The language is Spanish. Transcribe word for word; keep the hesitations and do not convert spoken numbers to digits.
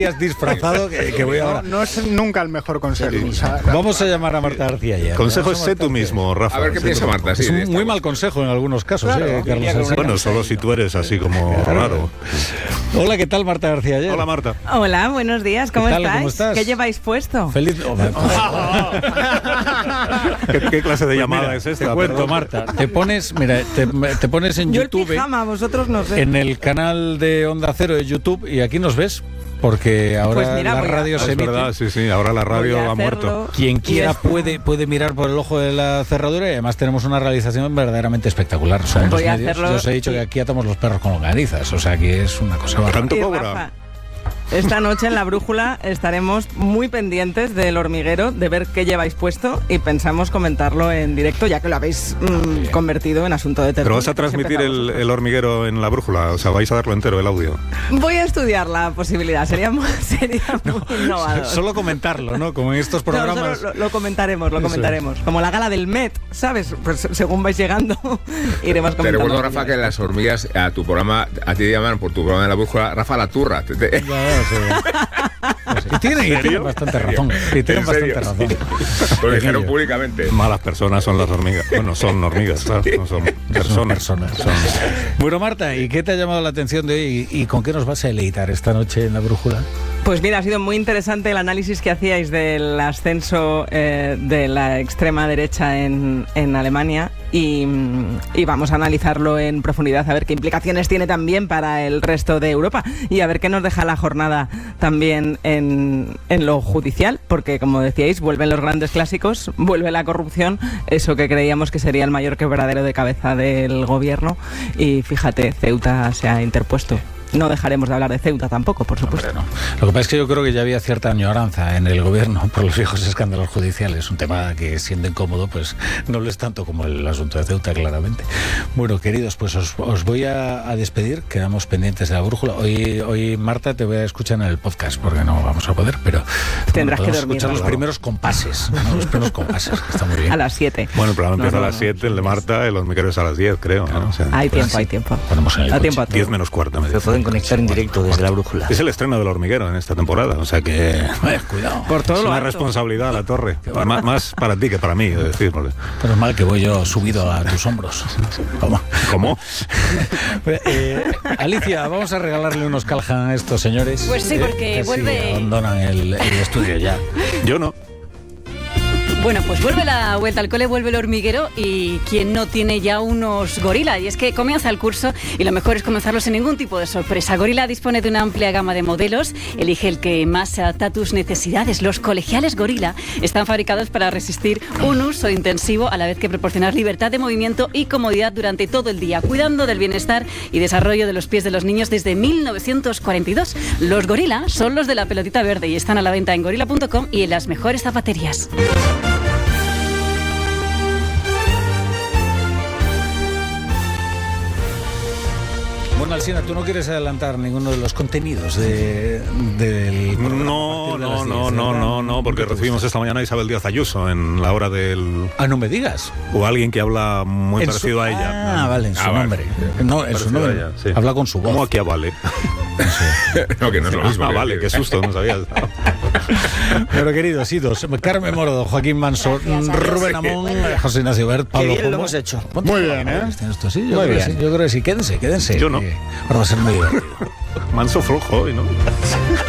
disfrazado que, que voy ahora. No, no es nunca el mejor consejo. Sí. O sea, Vamos a llamar a Marta García ayer. Consejo es sé tú mismo, Rafa. A ver qué piensa Marta. Sí, Es un está muy bueno. mal consejo en algunos casos, Claro, ¿eh, Carlos Alsina? Bueno, solo si tú eres así como raro. Hola, ¿qué tal, Marta García ayer? Hola, Marta. Hola, buenos días, ¿cómo, ¿Qué tal? estáis? ¿Cómo estás? ¿Qué lleváis puesto? Feliz. Oh, ¿Qué, qué clase de Pues llamada mira, es esta? Te cuento, Perdón. Marta. Te pones, mira, te, te pones en Yo YouTube, el pijama, vosotros no sé. en el canal de Onda Cero de YouTube, y aquí nos ves, porque ahora Pues mira, la voy a- radio Es se emite. verdad, sí, sí, ahora la radio Voy a ha hacerlo. muerto. Quien Y quiera esto- puede, puede mirar por el ojo de la cerradura, y además tenemos una realización verdaderamente espectacular. Somos Voy los a medios. hacerlo Yo os he dicho y- que aquí atamos los perros con longanizas, o sea que es una cosa bárbara. ¿Tanto Y cobra? Rafa, esta noche en La Brújula estaremos muy pendientes del hormiguero, de ver qué lleváis puesto, y pensamos comentarlo en directo, ya que lo habéis mm, convertido en asunto de tertulia. Pero vas a transmitir el, el hormiguero en la brújula, o sea, vais a darlo entero, el audio. Voy a estudiar la posibilidad, sería muy, sería muy innovador. Solo comentarlo, ¿no? Como en estos No, programas. solo lo, lo comentaremos, lo Eso. comentaremos. Como la gala del Met, ¿sabes? Pues según vais llegando, iremos Te comentando. recuerdo, Rafa, que las hormigas a tu programa, a ti te llaman por tu programa de La Brújula, Rafa la turra. Te- te- Ya, ya, sí. Y tienen, y tienen bastante razón. Y tienen ¿En serio? bastante razón. Lo dijeron Pequeño. públicamente. Malas personas son las hormigas. Bueno, son hormigas, claro, no son personas. Son personas. Son- Bueno, Marta, ¿y qué te ha llamado la atención de hoy? ¿Y con qué nos vas a deleitar esta noche en La Brújula? Pues mira, ha sido muy interesante el análisis que hacíais del ascenso eh, de la extrema derecha en, en Alemania, y, y vamos a analizarlo en profundidad, a ver qué implicaciones tiene también para el resto de Europa, y a ver qué nos deja la jornada también en, en lo judicial, porque como decíais, vuelven los grandes clásicos, vuelve la corrupción, eso que creíamos que sería el mayor quebradero de cabeza del gobierno, y fíjate, Ceuta se ha interpuesto. No dejaremos de hablar de Ceuta tampoco, por supuesto. Hombre, no. Lo que pasa es que yo creo que ya había cierta añoranza en el gobierno por los viejos escándalos judiciales. Un tema que, siendo incómodo, pues no lo es tanto como el asunto de Ceuta, claramente. Bueno, queridos, pues os, os voy a, a despedir. Quedamos pendientes de La Brújula. Hoy, hoy, Marta, te voy a escuchar en el podcast, porque no vamos a poder, pero Tendrás bueno, que podemos dormir, escuchar los claro. primeros compases, ¿no? Los primeros compases, que está muy bien. A las siete. Bueno, el programa No, empieza no, a las no. siete, el de Marta, el hormiguero es a las diez, creo. ¿no? O sea, Hay pues, tiempo, hay tiempo. Ponemos en el Da coche. tiempo a todo. diez menos cuarto. Me Se dice. pueden conectar en directo desde La Brújula. Es el estreno del hormiguero en esta temporada, o sea que Eh, cuidado. Por todo es lo una alto. responsabilidad la torre. Má- más para ti que para mí, es decir. porque- Pero es mal que voy yo subido a tus hombros. ¿Cómo? ¿Cómo? Eh, Alicia, vamos a regalarle unos Calhan a estos señores. Pues sí, porque que vuelve- abandonan el, el estudio ya. Yo no. Bueno, pues vuelve la vuelta al cole, vuelve el hormiguero, y quien no tiene ya unos Gorila. Y es que comienza el curso y lo mejor es comenzarlo sin ningún tipo de sorpresa. Gorila dispone de una amplia gama de modelos. Elige el que más se adapta a tus necesidades. Los colegiales Gorila están fabricados para resistir un uso intensivo, a la vez que proporcionar libertad de movimiento y comodidad durante todo el día, cuidando del bienestar y desarrollo de los pies de los niños desde mil novecientos cuarenta y dos. Los Gorila son los de la pelotita verde y están a la venta en gorila punto com y en las mejores zapaterías. Bueno, Alsina, ¿tú no quieres adelantar ninguno de los contenidos de, del programa? No, a partir de no, las no, diez, no, ¿verdad? no, no, porque ¿Qué te recibimos gusta? esta mañana a Isabel Díaz Ayuso en la hora del... Ah, no me digas. O alguien que habla muy En su- parecido a ella. Ah, vale, en su Ah, vale. nombre. No, en su Parecido a nombre. ella, sí. Habla con su voz. ¿Cómo aquí a Vale? No, que no es lo mismo. Ah, que- vale, qué susto, no sabías. Pero queridos, idos, Carmen Morodo, Joaquín Manso, Rubén Amón, José Ignacio Bert, Pablo bien lo Pombo. hemos hecho. Ponte Muy la bien, cámara, ¿eh? Cristian, esto sí, yo Muy creo que bien. sí, yo creo que sí. Quédense, quédense. Yo no. que Ahora va a ser muy divertido. Manso flojo hoy, ¿no?